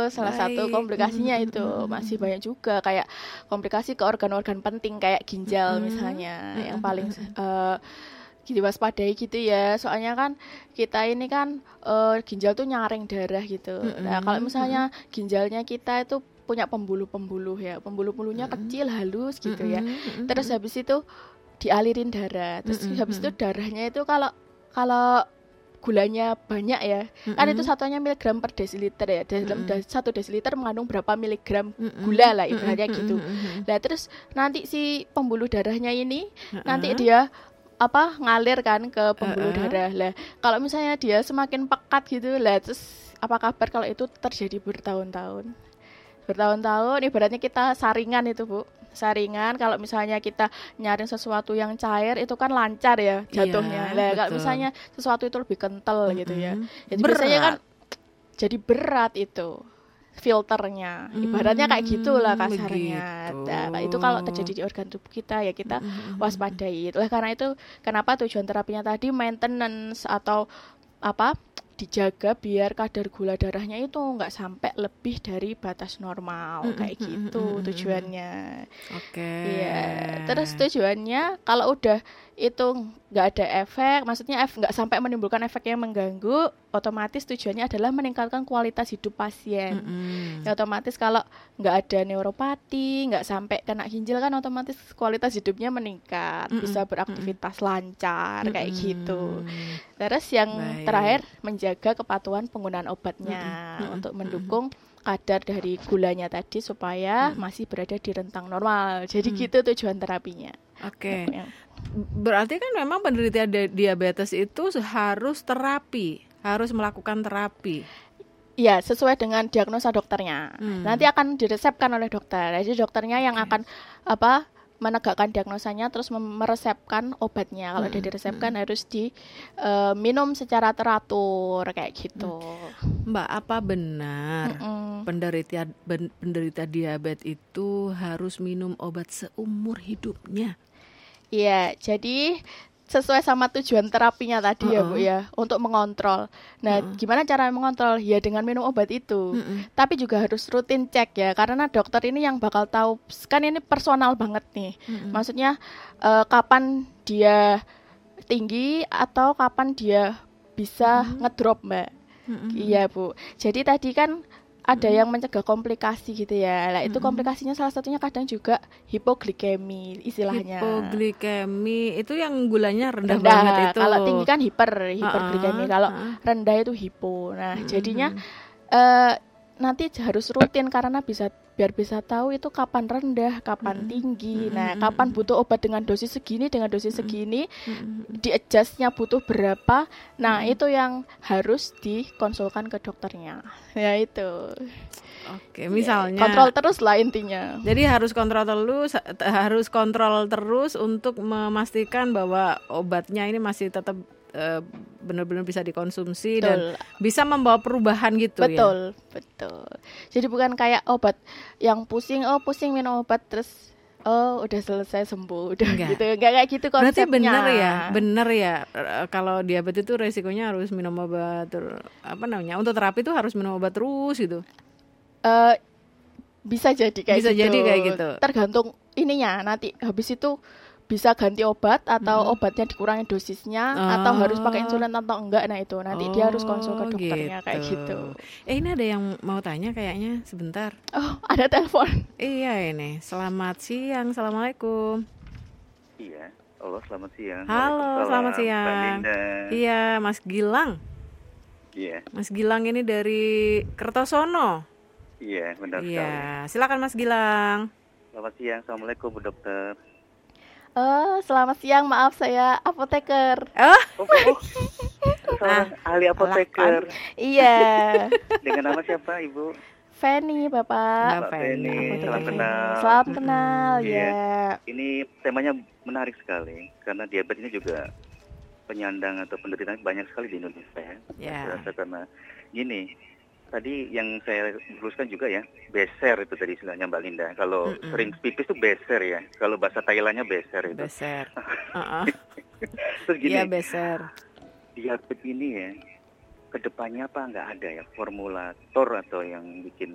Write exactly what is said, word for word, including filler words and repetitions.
salah satu Baik. komplikasinya Mm-mm, itu. mm-mm. Masih banyak juga kayak komplikasi ke organ-organ penting kayak ginjal Mm-mm, misalnya yang mm-mm, paling mm-mm, eh, diwaspadai gitu ya. Soalnya kan kita ini kan eh, ginjal tuh nyaring darah gitu. Nah, kalau mm-mm, mm-mm, misalnya ginjalnya kita itu punya pembuluh-pembuluh ya, pembuluh-pembuluhnya mm-mm, kecil halus gitu ya. mm-mm, mm-mm, Terus habis itu dialirin darah. Terus mm-mm, habis itu mm-mm, darahnya itu kalau kalau gulanya banyak ya, kan itu mm-mm, satunya miligram per desiliter ya. Dalam mm-mm, da- satu desiliter mengandung berapa miligram mm-mm, gula lah mm-mm, ibaratnya mm-mm, gitu. mm-mm. Nah, terus nanti si pembuluh darahnya ini nanti Heeh, dia apa ngalir kan ke pembuluh heeh. darah lah. Kalau misalnya dia semakin pekat gitu lah, terus apa kabar kalau itu terjadi bertahun-tahun? Bertahun-tahun, ibaratnya kita saringan itu Bu. Saringan kalau misalnya kita nyaring sesuatu yang cair itu kan lancar ya jatuhnya. Iya, Lah kalau betul. misalnya sesuatu itu lebih kental gitu ya. Mm-mm. Jadi biasanya kan Berat. jadi berat itu filternya. Ibaratnya kayak gitulah Hmm, kasarnya. begitu. Nah, kayak itu kalau terjadi di organ tubuh kita ya kita Mm-mm. waspadai. Oleh karena itu kenapa tujuan terapinya tadi maintenance atau apa dijaga biar kadar gula darahnya itu nggak sampai lebih dari batas normal kayak gitu tujuannya. Oke. Iya, terus tujuannya kalau udah itu nggak ada efek, maksudnya ef nggak sampai menimbulkan efek yang mengganggu, otomatis tujuannya adalah meningkatkan kualitas hidup pasien. Mm-mm. Ya otomatis kalau nggak ada neuropati, nggak sampai kena ginjal kan otomatis kualitas hidupnya meningkat, Mm-mm. bisa beraktivitas lancar kayak Mm-mm. gitu. Terus yang Baik. terakhir menjaga kepatuhan penggunaan obatnya Mm-mm. untuk Mm-mm. mendukung kadar dari gulanya tadi supaya Mm-mm. masih berada di rentang normal. Jadi Mm. gitu tujuan terapinya. Oke. Pokoknya. Berarti kan memang penderita di- diabetes itu harus terapi, harus melakukan terapi. Iya, sesuai dengan diagnosa dokternya. Hmm. Nanti akan diresepkan oleh dokter. Jadi dokternya yang akan apa menegakkan diagnosanya terus mem- meresepkan obatnya. Kalau Hmm. udah diresepkan harus diminum secara teratur kayak gitu. Mbak, apa benar Mm-mm. penderita ben- penderita diabetes itu harus minum obat seumur hidupnya? Iya, jadi sesuai sama tujuan terapinya tadi ya Bu Uh-uh. ya, untuk mengontrol. Nah, Uh-uh. gimana cara mengontrol? Ya dengan minum obat itu. Mm-mm. Tapi juga harus rutin cek ya, karena dokter ini yang bakal tahu, kan ini personal banget nih. Mm-mm. Maksudnya eh, kapan dia tinggi atau kapan dia bisa ngedrop Mbak. Mm-mm. Iya Bu. Jadi tadi kan ada yang mencegah komplikasi gitu ya. Nah, itu komplikasinya salah satunya kadang juga hipoglikemi istilahnya. Hipoglikemi itu yang gulanya rendah, Rendah. banget itu. Kalau tinggi kan hiper, hiperglikemi. Uh-uh, Kalau uh-uh. rendah itu hipo. Nah, jadinya eh, nanti harus rutin karena bisa biar bisa tahu itu kapan rendah, kapan tinggi. Nah, kapan butuh obat dengan dosis segini, dengan dosis segini, di-adjustnya butuh berapa. Nah, itu yang harus dikonsulkan ke dokternya. Ya itu. Oke, misalnya Kontrol terus lah intinya. Jadi harus kontrol terus, harus kontrol terus untuk memastikan bahwa obatnya ini masih tetap uh, benar-benar bisa dikonsumsi. Betul. Dan bisa membawa perubahan gitu. Betul, ya. Betul. Jadi bukan kayak obat yang pusing, oh pusing minum obat terus oh udah selesai sembuh, udah Enggak. gitu. Enggak kayak gitu konsepnya. Berarti benar ya, benar ya. Kalau diabetes itu resikonya harus minum obat ter, apa namanya? Untuk terapi itu harus minum obat terus gitu. Uh, bisa jadi kayak bisa gitu. jadi kayak gitu. Tergantung ininya nanti habis itu bisa ganti obat atau hmm. obatnya dikurangi dosisnya oh. atau harus pakai insulin atau enggak. Nah itu nanti oh, dia harus konsul ke dokternya gitu. Kayak gitu. Eh ini ada yang mau tanya kayaknya sebentar. Oh ada telepon. Iya ini. Selamat siang. Assalamualaikum. Iya. Halo selamat siang. Halo selamat siang. Iya Mas Gilang. Iya. Mas Gilang ini dari Kertosono. Iya benar sekali. Iya silakan Mas Gilang. Selamat siang. Assalamualaikum Bu Dokter. Oh, selamat siang. Maaf saya apoteker. Oh, oh, oh. Seorang ah, ahli apoteker. Iya. Dengan nama siapa, Ibu? Feni, Bapak. Mbak Feni. Salam kenal. Salam kenal, hmm, ya. Ini temanya menarik sekali karena diabetes ini juga penyandang atau penderita banyak sekali di Indonesia. Ya. Yeah. Karena gini. Tadi yang saya luruskan juga ya, beser itu tadi istilahnya Mbak Linda. Kalau mm-mm. sering pipis itu beser ya. Kalau bahasa Thailandnya beser itu. Beser. Uh-uh. Terus gini. Iya beser. Diabetes ini ya, kedepannya apa nggak ada ya formulator atau yang bikin